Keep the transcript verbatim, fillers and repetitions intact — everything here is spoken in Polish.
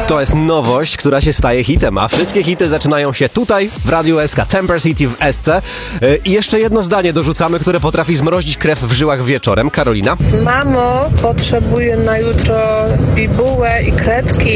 To jest nowość, która się staje hitem, a wszystkie hity zaczynają się tutaj w Radiu S K, Temper City w S C. I jeszcze jedno zdanie dorzucamy, które potrafi zmrozić krew w żyłach wieczorem. Karolina? Mamo, potrzebuję na jutro i bułę, i kredki.